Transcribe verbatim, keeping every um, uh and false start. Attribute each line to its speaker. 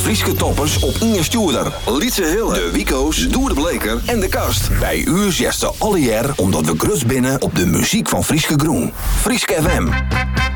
Speaker 1: Frieske toppers op Inge Stoerder, Lietse Hille, de Wico's, Doer de Bleker en de Kast. Bij u zesde alle jaar omdat we grut binnen op de muziek van Frieske Groen. Frieske F M.